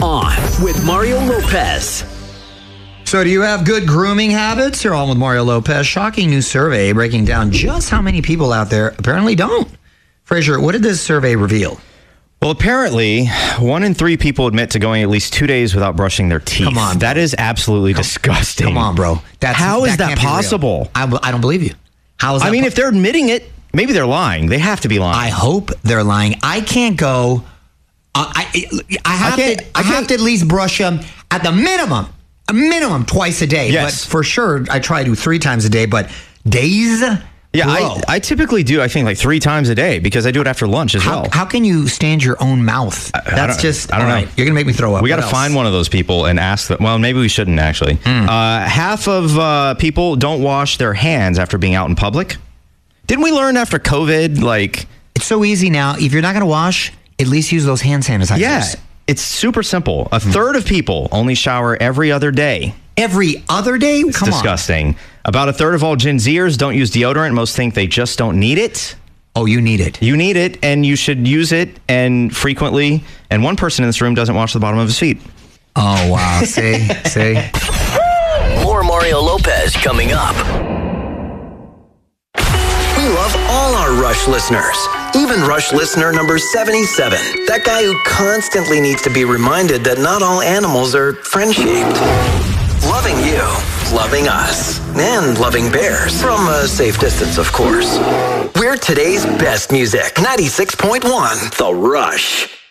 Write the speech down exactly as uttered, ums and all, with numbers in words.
On with Mario Lopez. So do you have good grooming habits? You're on with Mario Lopez. Shocking new survey breaking down just how many people out there apparently don't. Fraser, what did this survey reveal? Well, apparently, one in three people admit to going at least two days without brushing their teeth. Come on. That is absolutely come, disgusting. Come on, bro. That's, How is that, that possible? I, I don't believe you. How is that I mean, po- if they're admitting it, maybe they're lying. They have to be lying. I hope they're lying. I can't go. Uh, I I have I can't- to. I, I have can't- to at least brush them at the minimum, a minimum twice a day. Yes. But for sure, I try to three times a day. But days. Yeah, Bro. I, I typically do, I think, like three times a day because I do it after lunch as How, well. how can you stand your own mouth? I That's don't- just. I don't all know. right, you're gonna make me throw up. We got to What find else? one of those people and ask them. Well, maybe we shouldn't actually. Hmm. Uh, half of uh, people don't wash their hands after being out in public. Didn't we learn after COVID, like... It's so easy now. If you're not gonna wash, at least use those hand sanitizers. Yeah, it's super simple. A third of people only shower every other day. Every other day? It's Come on. disgusting. About a third of all Gen Zers don't use deodorant. Most think they just don't need it. Oh, you need it. You need it, and you should use it and frequently. And one person in this room doesn't wash the bottom of his feet. Oh, wow. see? See? More Mario Lopez coming up. We love all our Rush listeners. Even Rush listener number seventy-seven. That guy who constantly needs to be reminded that not all animals are friend-shaped. Loving you, loving us, and loving bears. From a safe distance, of course. We're today's best music. ninety-six point one The Rush.